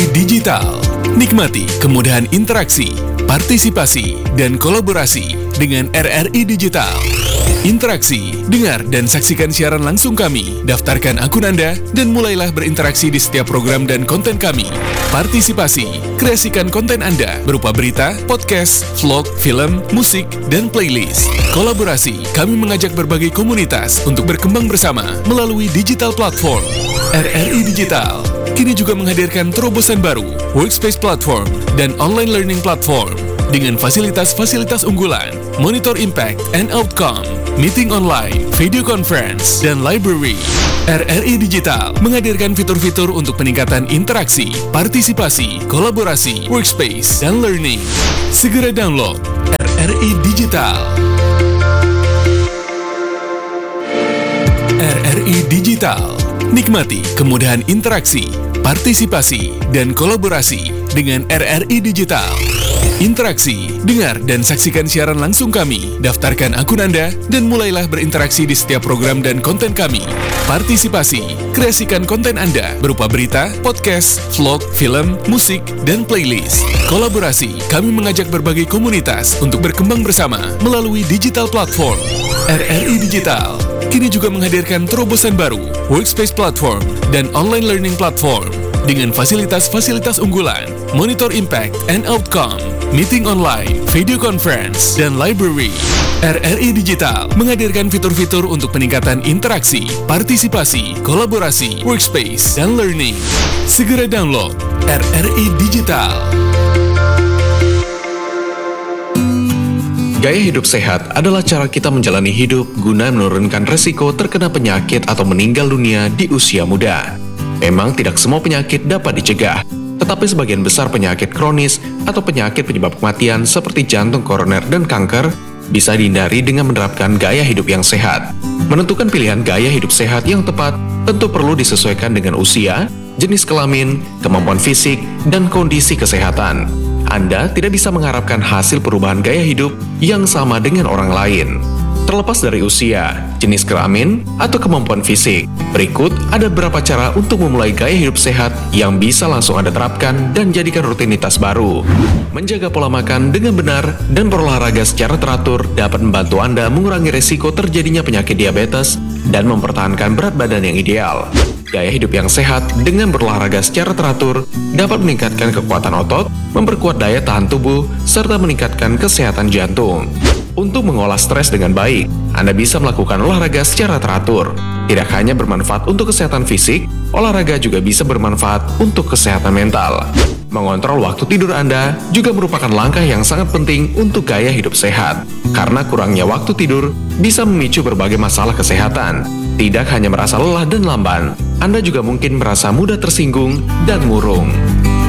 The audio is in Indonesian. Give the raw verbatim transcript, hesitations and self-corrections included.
I Digital. Nikmati kemudahan interaksi, partisipasi, dan kolaborasi dengan R R I Digital. Interaksi, dengar dan saksikan siaran langsung kami, daftarkan akun Anda, dan mulailah berinteraksi di setiap program dan konten kami. Partisipasi, kreasikan konten Anda berupa berita, podcast, vlog, film, musik, dan playlist. Kolaborasi, kami mengajak berbagai komunitas untuk berkembang bersama melalui digital platform. R R I Digital kini juga menghadirkan terobosan baru, workspace platform, dan online learning platform dengan fasilitas-fasilitas unggulan, monitor impact and outcome, meeting online, video conference, dan library. R R I Digital menghadirkan fitur-fitur untuk peningkatan interaksi, partisipasi, kolaborasi, workspace, dan learning. Segera download R R I Digital. R R I Digital. Nikmati kemudahan interaksi, partisipasi, dan kolaborasi dengan R R I Digital. Interaksi, dengar dan saksikan siaran langsung kami, daftarkan akun Anda, dan mulailah berinteraksi di setiap program dan konten kami. Partisipasi, kreasikan konten Anda berupa berita, podcast, vlog, film, musik, dan playlist. Kolaborasi, kami mengajak berbagai komunitas untuk berkembang bersama melalui digital platform. R R I Digital kini juga menghadirkan terobosan baru, workspace platform, dan online learning platform dengan fasilitas-fasilitas unggulan, monitor impact and outcome, meeting online, video conference, dan library. R R I Digital menghadirkan fitur-fitur untuk peningkatan interaksi, partisipasi, kolaborasi, workspace, dan learning. Segera download R R I Digital. Gaya hidup sehat adalah cara kita menjalani hidup guna menurunkan resiko terkena penyakit atau meninggal dunia di usia muda. Memang tidak semua penyakit dapat dicegah, tetapi sebagian besar penyakit kronis atau penyakit penyebab kematian seperti jantung koroner dan kanker bisa dihindari dengan menerapkan gaya hidup yang sehat. Menentukan pilihan gaya hidup sehat yang tepat tentu perlu disesuaikan dengan usia, jenis kelamin, kemampuan fisik, dan kondisi kesehatan. Anda tidak bisa mengharapkan hasil perubahan gaya hidup yang sama dengan orang lain. Terlepas dari usia, jenis kelamin, atau kemampuan fisik, berikut ada beberapa cara untuk memulai gaya hidup sehat yang bisa langsung Anda terapkan dan jadikan rutinitas baru. Menjaga pola makan dengan benar dan berolahraga secara teratur dapat membantu Anda mengurangi resiko terjadinya penyakit diabetes dan mempertahankan berat badan yang ideal. Gaya hidup yang sehat dengan berolahraga secara teratur dapat meningkatkan kekuatan otot, memperkuat daya tahan tubuh, serta meningkatkan kesehatan jantung. Untuk mengolah stres dengan baik, Anda bisa melakukan olahraga secara teratur. Tidak hanya bermanfaat untuk kesehatan fisik, olahraga juga bisa bermanfaat untuk kesehatan mental. Mengontrol waktu tidur Anda juga merupakan langkah yang sangat penting untuk gaya hidup sehat. Karena kurangnya waktu tidur bisa memicu berbagai masalah kesehatan. Tidak hanya merasa lelah dan lamban, Anda juga mungkin merasa mudah tersinggung dan murung.